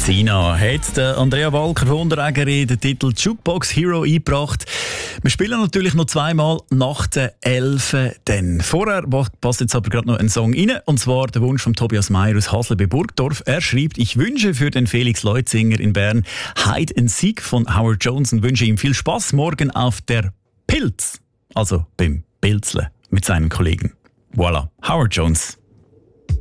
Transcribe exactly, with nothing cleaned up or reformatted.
Zina hat der Andrea Walker von Unterägeri den Titel Jukebox Hero eingebracht. Wir spielen natürlich noch zweimal nach der elf. Denn vorher passt jetzt aber gerade noch ein Song rein, und zwar der Wunsch von Tobias Meyer aus Hasle bei Burgdorf. Er schreibt: Ich wünsche für den Felix Leutzinger in Bern Hide and Seek von Howard Jones und wünsche ihm viel Spaß morgen auf der Pilz, also beim Pilzle mit seinen Kollegen. Voilà, Howard Jones.